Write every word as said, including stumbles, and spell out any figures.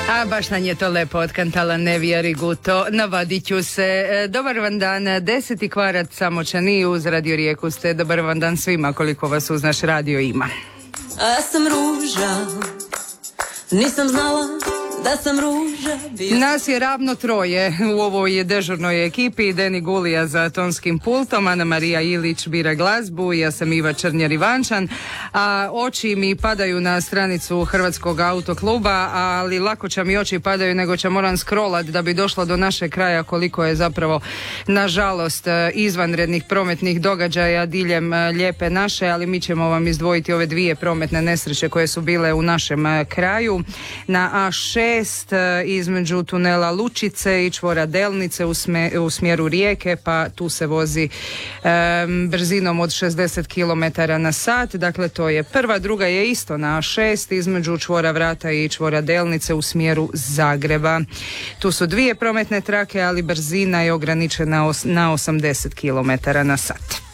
A baš nam je to lepo otkantala Nevija Riguto, navadit ću se. Dobar vam dan, deseti kvarat Samočani uz Radio Rijeku ste. Dobar vam dan svima koliko vas uz naš radio ima. A ja sam ruža, nisam znala da sam ruža. Nas je ravno troje u ovoj dežurnoj ekipi. Deni Gulija za tonskim pultom, Ana Marija Ilić bira glazbu, ja sam Iva Črnjer Ivančan, a oči mi padaju na stranicu Hrvatskog autokluba, ali lako će mi oči padaju nego će moram scrollat da bi došla do našeg kraja koliko je zapravo nažalost izvanrednih prometnih događaja diljem lijepe naše, ali mi ćemo vam izdvojiti ove dvije prometne nesreće koje su bile u našem kraju. Na A šest između tunela Lučice i čvora Delnice u, sme, u smjeru Rijeke, pa tu se vozi um, brzinom od šezdeset kilometara na sat, dakle to je prva. Druga je isto na A šest između čvora Vrata i čvora Delnice u smjeru Zagreba. Tu su dvije prometne trake, ali brzina je ograničena os, na osamdeset kilometara na sat.